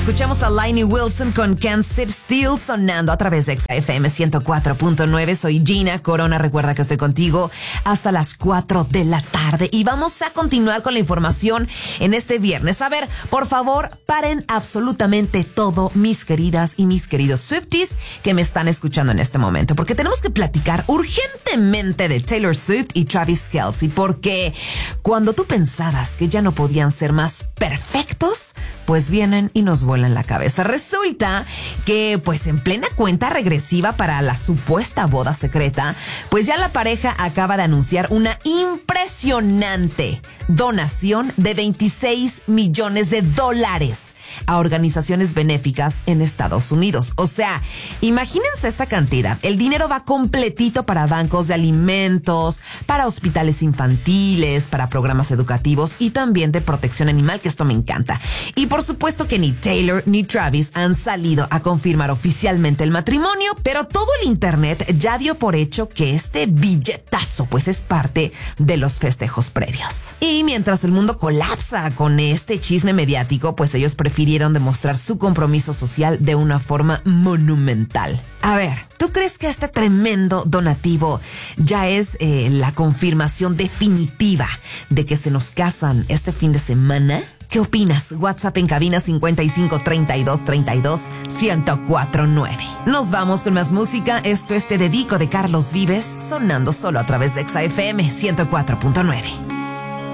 Escuchamos a Lainey Wilson con Can't Sit Still sonando a través de XFM 104.9. Soy Gina Corona. Recuerda que estoy contigo hasta las 4 de la tarde. Y vamos a continuar con la información en este viernes. A ver, por favor, paren absolutamente todo, mis queridas y mis queridos Swifties que me están escuchando en este momento. Porque tenemos que platicar urgentemente de Taylor Swift y Travis Kelce. Porque cuando tú pensabas que ya no podían ser más perfectos, pues vienen y nos vuelan la cabeza. Resulta que, pues en plena cuenta regresiva para la supuesta boda secreta, pues ya la pareja acaba de anunciar una impresionante donación de $26 millones a organizaciones benéficas en Estados Unidos. O sea, imagínense esta cantidad. El dinero va completito para bancos de alimentos, para hospitales infantiles, para programas educativos y también de protección animal, que esto me encanta. Y por supuesto que ni Taylor ni Travis han salido a confirmar oficialmente el matrimonio, pero todo el internet ya dio por hecho que este billetazo pues es parte de los festejos previos. Y mientras el mundo colapsa con este chisme mediático, pues ellos prefirieron demostrar su compromiso social de una forma monumental. A ver, ¿tú crees que este tremendo donativo ya es la confirmación definitiva de que se nos casan este fin de semana? ¿Qué opinas? WhatsApp en cabina 55 32 32 1049. Nos vamos con más música. Esto es Te Dedico de Carlos Vives, sonando solo a través de XFM 104.9.